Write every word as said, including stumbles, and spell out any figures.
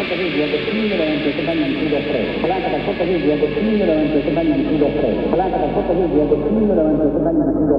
portavoce Agostino davanti ai compagni di studio a freddo. Polacca dal portavoce Agostino davanti ai compagni di studio a freddo. Polacca dal portavoce Agostino davanti ai compagni di studio a freddo.